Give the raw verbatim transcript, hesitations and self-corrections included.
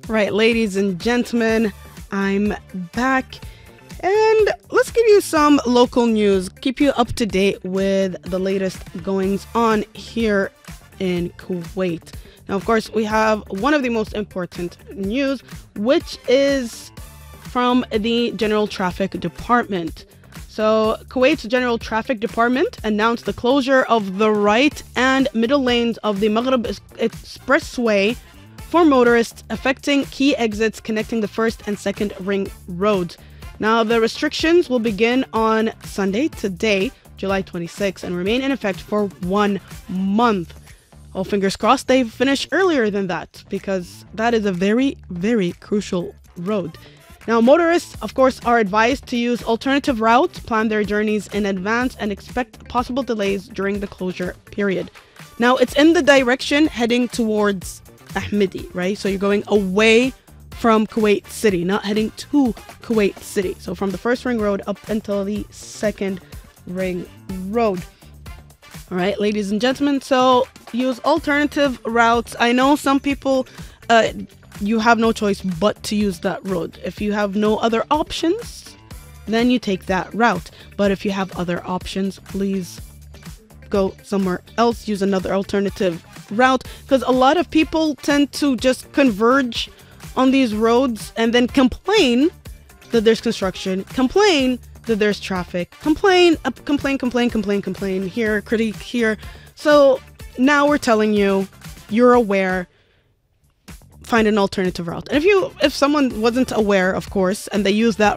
Right, ladies and gentlemen, I'm back. And let's give you some local news, keep you up to date with the latest goings on here in Kuwait. Now, of course, we have one of the most important news, which is from the General Traffic Department. So, Kuwait's General Traffic Department announced the closure of the right and middle lanes of the Maghreb Expressway for motorists, affecting key exits connecting the first and second ring roads. Now, the restrictions will begin on Sunday, today, July twenty-sixth, and remain in effect for one month. Oh, fingers crossed they finish earlier than that, because that is a very, very crucial road. Now, motorists, of course, are advised to use alternative routes, plan their journeys in advance, and expect possible delays during the closure period. Now, it's in the direction heading towards Ahmadi, right? So you're going away from Kuwait City, not heading to Kuwait City. So from the first ring road up until the second ring road. All right, ladies and gentlemen, so use alternative routes. I know some people, uh, you have no choice but to use that road. If you have no other options, then you take that route. But if you have other options, please go somewhere else, use another alternative route, because a lot of people tend to just converge on these roads and then complain that there's construction, complain that there's traffic, complain, uh, complain, complain, complain, complain here, critique here. So now we're telling you, you're aware, find an alternative route. And if you, if someone wasn't aware, of course, and they use that